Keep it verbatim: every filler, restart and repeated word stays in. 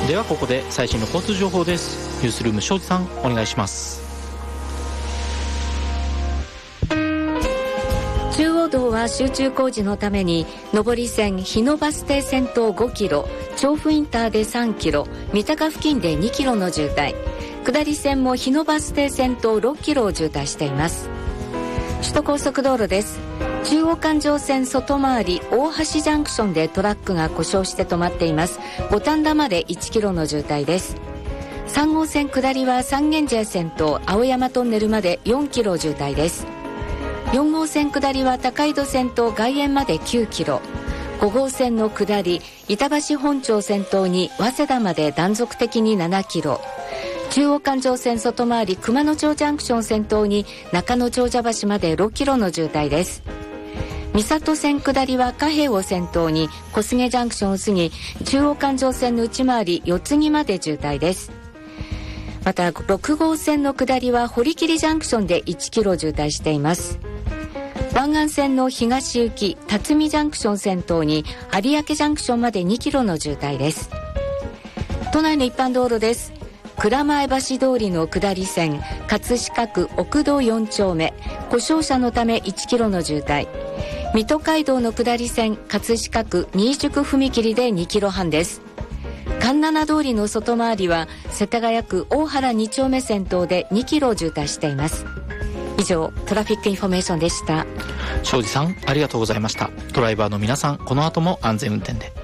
ではここで最新の交通情報です。ニュースルーム庄司さん、お願いします。 中央道は集中工事のために上り線日野バス停先頭ごキロ、調布インターでさんキロ、三鷹付近でにキロの渋滞、下り線も日野バス停先頭ろっキロを渋滞しています。首都高速道路です。中央環状線外回り大橋ジャンクションでトラックが故障して止まっています。五反田までいちキロの渋滞です。さん号線下りは三軒茶屋線と青山トンネルまでよんキロ渋滞です。よん号線下りは高井戸線と外苑まできゅうキロ、ご号線の下り板橋本町先頭に早稲田まで断続的にななキロ、中央環状線外回り熊野町ジャンクション先頭に中野長者橋までろっキロの渋滞です。三郷線下りは貨幣を先頭に小菅ジャンクションを過ぎ、中央環状線の内回り四つ木まで渋滞です。またろく号線の下りは堀切ジャンクションでいちキロ渋滞しています。湾岸線の東行き辰巳ジャンクション先頭に有明ジャンクションまでにキロの渋滞です。都内の一般道路です。蔵前橋通りの下り線葛飾区奥戸よん丁目、故障車のためいちキロの渋滞、水戸街道の下り線葛飾区新宿踏切でにキロはんです。環七通りの外回りは世田谷区大原に丁目先頭でにキロ渋滞しています。以上、トラフィックインフォメーションでした。 庄司さん、ありがとうございました。ドライバーの皆さん、この後も安全運転で。